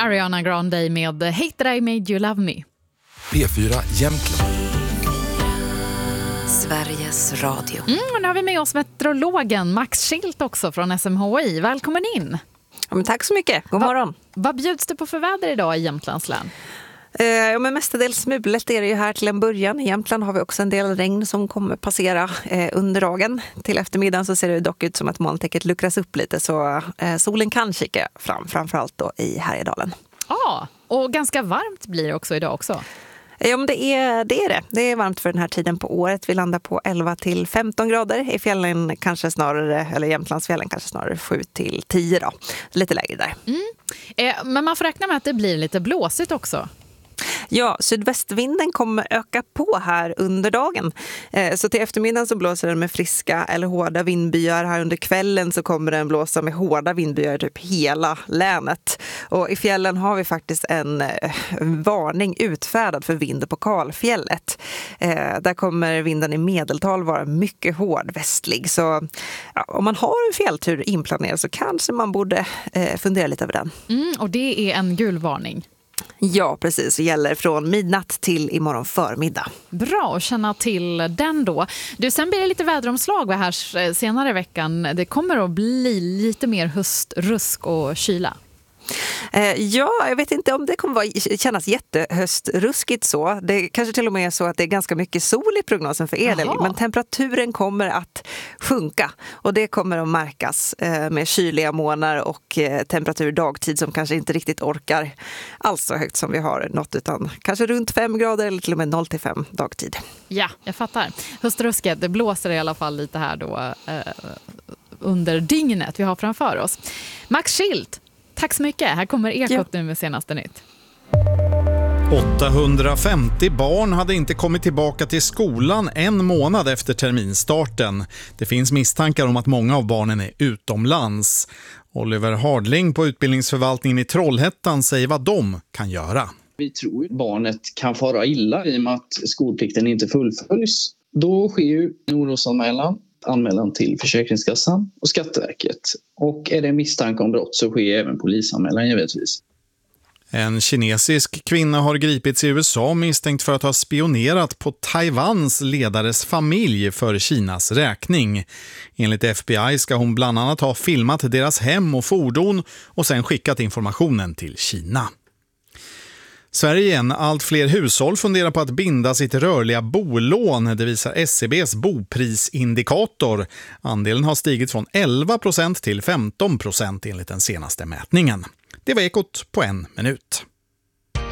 Ariana Grande med Hate That I Made You Love Me. P4 Jämtland. Sveriges Radio. Och nu har vi med oss meteorologen Max Schilt också från SMHI. Välkommen in. Ja, men tack så mycket. God morgon. Vad bjuds det på för väder idag i Jämtlands län? Ja, men mestadels mulet är det ju här till en början. I Jämtland har vi också en del regn som kommer passera under dagen. Till eftermiddagen så ser det dock ut som att molntäcket luckras upp lite, så solen kan kika fram, framförallt då i Härjedalen. Ja, och ganska varmt blir det också idag också. Ja, men det är det. Det är varmt för den här tiden på året. Vi landar på 11 till 15 grader. I fjällen kanske snarare, eller Jämtlandsfjällen kanske snarare 7 till 10 då. Lite lägre där. Men man får räkna med att det blir lite blåsigt också. Ja, sydvästvinden kommer öka på här under dagen. Så till eftermiddagen så blåser den med friska eller hårda vindbyar. Här under kvällen så kommer den blåsa med hårda vindbyar typ hela länet. Och i fjällen har vi faktiskt en varning utfärdad för vind på Kalfjället. Där kommer vinden i medeltal vara mycket hård västlig. Så ja, om man har en fjälltur inplanerad så kanske man borde fundera lite över den. Och det är en gul varning. Ja, precis. Det gäller från midnatt till imorgon förmiddag. Bra att känna till den då. Du, sen blir det lite väderomslag här senare i veckan. Det kommer att bli lite mer höstrusk och kyla. Ja, jag vet inte om det kommer kännas jättehöstruskigt så. Det kanske till och med är så att det är ganska mycket sol i prognosen för er del. Men temperaturen kommer att sjunka. Och det kommer att märkas med kyliga månader och temperatur dagtid som kanske inte riktigt orkar alls så högt som vi har något, utan kanske runt 5 grader eller till och med 0 till 5 dagtid. Ja, jag fattar. Höstrusket, det blåser i alla fall lite här då under dygnet vi har framför oss. Max Schilt, tack så mycket. Här kommer Ekot nu med senaste nytt. 850 barn hade inte kommit tillbaka till skolan en månad efter terminstarten. Det finns misstankar om att många av barnen är utomlands. Oliver Hardling på utbildningsförvaltningen i Trollhättan säger vad de kan göra. Vi tror att barnet kan fara illa i och med att skolplikten inte fullföljs. Då sker ju en orosanmälan till Försäkringskassan och Skatteverket. Och är det misstanke om brott så sker även polisanmälan givetvis. En kinesisk kvinna har gripits i USA misstänkt för att ha spionerat på Taiwans ledares familj för Kinas räkning. Enligt FBI ska hon bland annat ha filmat deras hem och fordon och sen skickat informationen till Kina. Sverige igen. Allt fler hushåll funderar på att binda sitt rörliga bolån. Det visar SCBs boprisindikator. Andelen har stigit från 11% till 15% enligt den senaste mätningen. Det var Ekot på 1 minut.